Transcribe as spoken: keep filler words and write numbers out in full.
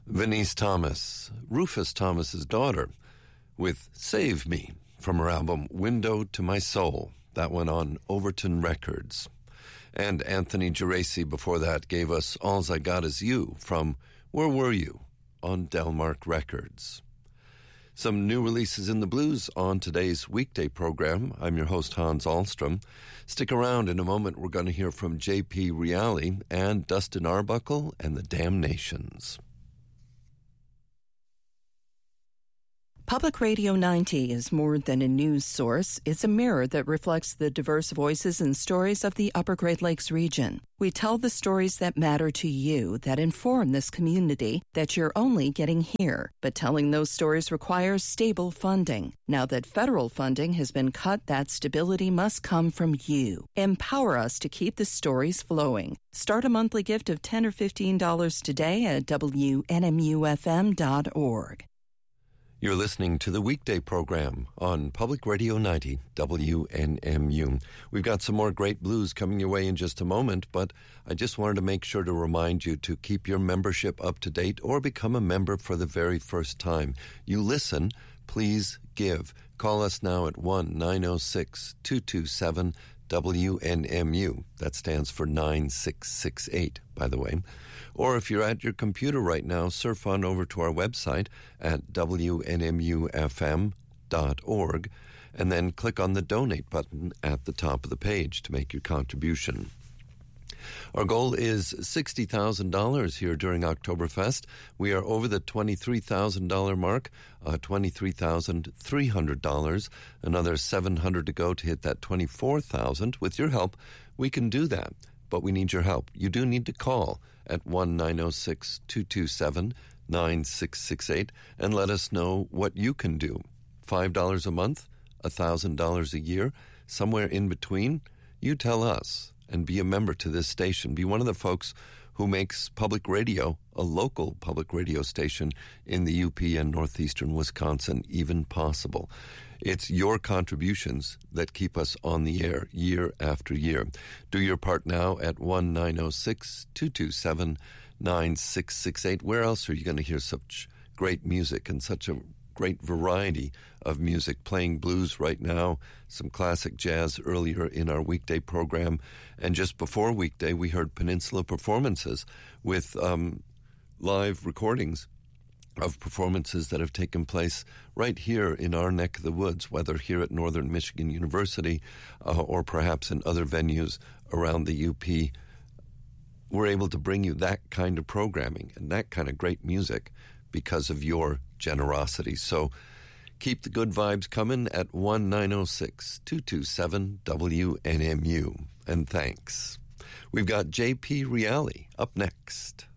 Venice Thomas, Rufus Thomas's daughter, with Save Me from her album Window to My Soul. That went on Overton Records. And Anthony Geraci before that gave us All's I Got Is You from Where Were You on Delmark Records. Some new releases in the blues on today's weekday program. I'm your host, Hans Ahlstrom. Stick around. In a moment, we're going to hear from J P Reale and Dustin Arbuckle and the Damnations. Public Radio ninety is more than a news source. It's a mirror that reflects the diverse voices and stories of the Upper Great Lakes region. We tell the stories that matter to you, that inform this community, that you're only getting here. But telling those stories requires stable funding. Now that federal funding has been cut, that stability must come from you. Empower us to keep the stories flowing. Start a monthly gift of ten dollars or fifteen dollars today at W N M U F M dot org. You're listening to the weekday program on Public Radio ninety, W N M U. We've got some more great blues coming your way in just a moment, but I just wanted to make sure to remind you to keep your membership up to date or become a member for the very first time. You listen, please give. Call us now at one nine zero six, two two seven, W N M U. That stands for nine six six eight, by the way. Or if you're at your computer right now, surf on over to our website at W N M U F M dot org and then click on the donate button at the top of the page to make your contribution. Our goal is sixty thousand dollars here during Oktoberfest. We are over the twenty-three thousand dollars mark, uh, twenty-three thousand three hundred dollars, another seven hundred dollars to go to hit that twenty-four thousand dollars. With your help, we can do that, but we need your help. You do need to call at one nine zero six, two two seven, nine six six eight and let us know what you can do. five dollars a month, one thousand dollars a year, somewhere in between. You tell us. And be a member to this station. Be one of the folks who makes public radio, a local public radio station in the U P and northeastern Wisconsin, even possible. It's your contributions that keep us on the air year after year. Do your part now at one nine zero six, two two seven, nine six six eight. Where else are you going to hear such great music and such a great variety of music? Playing blues right now, some classic jazz earlier in our weekday program, and just before weekday we heard Peninsula Performances with um, live recordings of performances that have taken place right here in our neck of the woods, whether here at Northern Michigan University uh, or perhaps in other venues around the U P. We're able to bring you that kind of programming and that kind of great music because of your generosity. So keep the good vibes coming at one nine zero six, two two seven, W N M U. And thanks. We've got J P Reale up next.